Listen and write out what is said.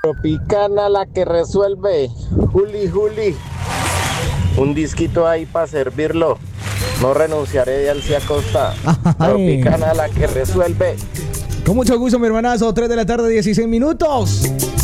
Tropicana la que resuelve. Juli, Juli. Un disquito ahí para servirlo. No renunciaré de Alcia Costa. Tropicana la que resuelve. Con mucho gusto, mi hermanazo. 3 de la tarde, 16 minutos.